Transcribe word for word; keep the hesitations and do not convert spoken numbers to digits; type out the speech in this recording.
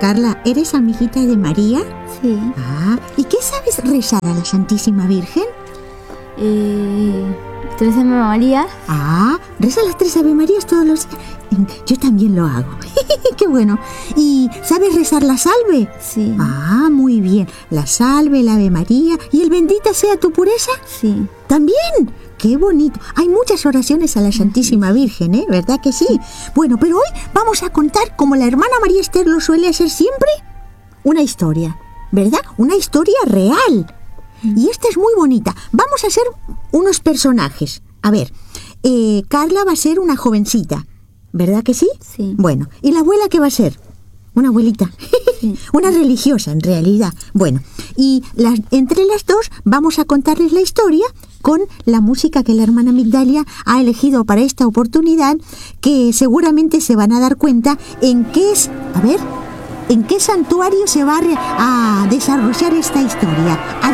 Carla, ¿eres amiguita de María? Sí. Ah, ¿y qué sabes rezar a la Santísima Virgen? Eh, Tres Ave María. Ah, ¿reza las tres Ave Marías todos los días? Yo también lo hago. ¡Qué bueno! ¿Y sabes rezar la salve? Sí. Ah, muy bien. La salve, la Ave María y el bendita sea tu pureza. Sí. ¿También? ¡Qué bonito! Hay muchas oraciones a la Santísima Virgen, ¿eh? ¿Verdad que sí? Bueno, pero hoy vamos a contar, como la hermana María Esther lo suele hacer siempre, una historia, ¿verdad? Una historia real. Y esta es muy bonita. Vamos a ser unos personajes. A ver, eh, Carla va a ser una jovencita, ¿verdad que sí? Sí. Bueno, ¿y la abuela qué va a ser? Una abuelita. Sí. Una religiosa, en realidad. Bueno, y las, entre las dos vamos a contarles la historia con la música que la hermana Migdalia ha elegido para esta oportunidad, que seguramente se van a dar cuenta en qué es... A ver... ¿En qué santuario se va a, re- a desarrollar esta historia?